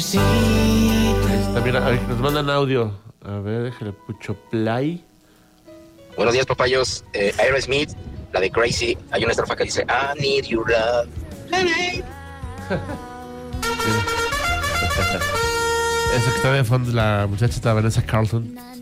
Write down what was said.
También nos mandan audio. A ver, déjale pucho play. Buenos días, papayos. Aerosmith, la de Crazy. Hay una estrofa que dice I need your love. Eso que está de fondo, la muchacha está Vanessa Carlton.